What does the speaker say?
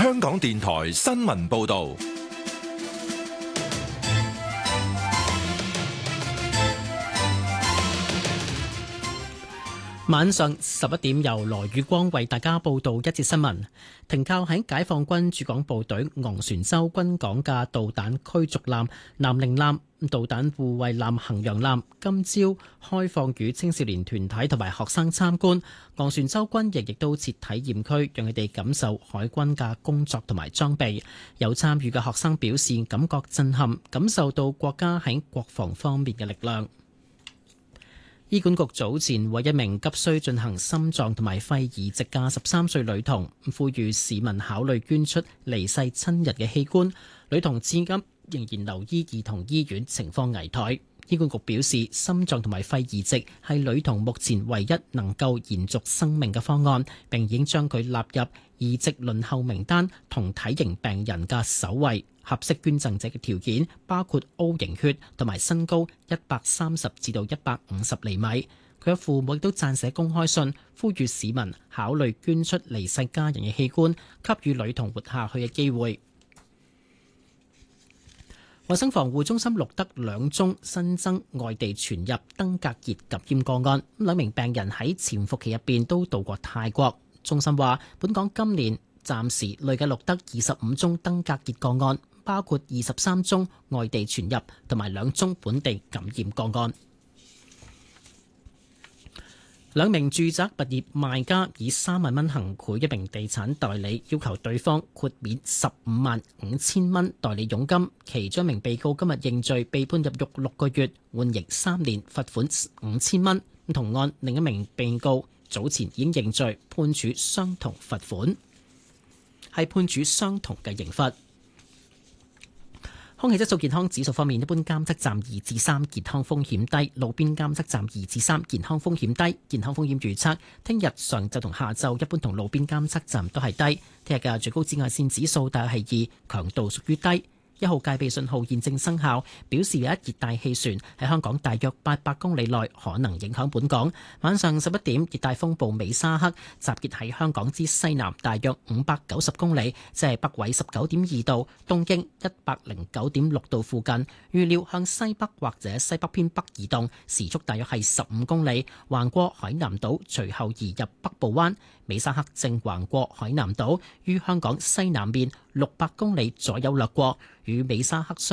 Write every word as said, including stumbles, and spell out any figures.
香港電台新聞報道。 晚上十一點，由羅宇光為大家報道一節新聞。停靠喺解放軍駐港部隊昂船洲軍港嘅導彈驅逐艦南寧艦、導彈護衛艦衡陽艦今朝開放予青少年團體同埋學生參觀。昂船洲軍亦亦都設體驗區，讓佢哋感受海軍嘅工作同埋裝備。有參與嘅學生表示感覺震撼，感受到國家喺國防方面嘅力量。醫管局早前為一名急需進行心臟同埋肺移植嘅十三歲女童，呼籲市民考慮捐出離世親人嘅器官。女童至今仍然留醫兒童醫院，情況危殆。醫管局表示，心臟同埋肺移植係女童目前唯一能夠延續生命嘅方案，並已經將佢納入移植輪候名單同體型病人嘅首位。合適捐贈者嘅條件包括 O 型血同埋身高一百三十至到一百五十厘米。佢嘅父母亦都撰寫公開信，呼籲市民考慮捐出離世家人嘅器官，給予女童活下去嘅機會。衛生防護中心錄得兩宗新增外地傳入登革熱感染個案，兩名病人喺潛伏期入邊都到過泰國。中心話，本港今年暫時累計錄得二十五宗登革熱個案，包括二十三宗外地傳入同埋兩宗本地感染個案。兩名住宅物業賣家以三萬蚊行賄一名地產代理，要求對方豁免十五萬五千蚊代理佣金。其中一名被告今日認罪，被判入獄六個月，緩刑三年，罰款五千蚊。同案另一名被告早前已經認罪，判處相同罰款，係判處相同嘅刑罰。空氣質素健康指數方面，一般監測站二至三，健康風險低；路邊監測站二至三，健康風險低。健康風險預測，聽日上晝同下晝一般同路邊監測站都係低。聽日嘅最高紫外線指數大約係二，強度屬於低。一號戒備信號現正生效，表示有一熱帶氣旋喺香港大約八百公里內可能影響本港。晚上十一點，熱帶風暴美沙克集結喺香港之西南大約五百九十公里，即係北緯十九點二度、東經一百零九點六度附近。預料向西北或者西北偏北移動，時速大約係十五公里，橫過海南島，隨後移入北部灣。美沙克正橫過海南島，於香港西南面六百公里左右掠過，與美沙克相